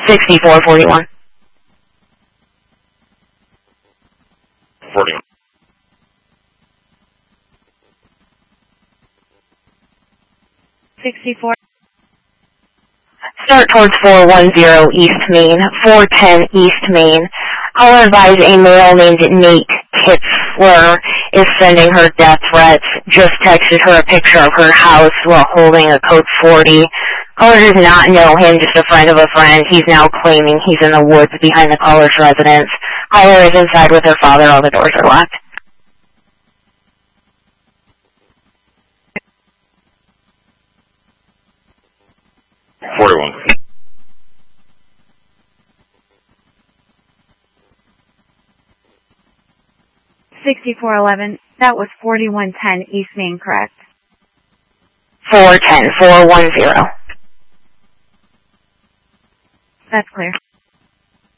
6441. 41. Start towards 410 East Main, 410 East Main. I'll advise a male named Nate Kitzler is sending her death threats. Just texted her a picture of her house while holding a Colt 40. Caller does not know him, just a friend of a friend. He's now claiming he's in the woods behind the caller's residence. Caller is inside with her father. All the doors are locked. That was 4110 East Main, correct? 410. That's clear.